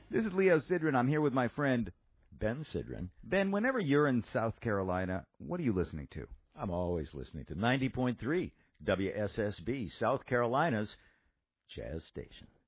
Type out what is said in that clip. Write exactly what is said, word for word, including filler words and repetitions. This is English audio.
This is Leo Sidran. I'm here with my friend Ben Sidran. Ben. Whenever you're in South Carolina, what are you listening to? I'm always listening to ninety point three W S S B, South Carolina's Jazz Station.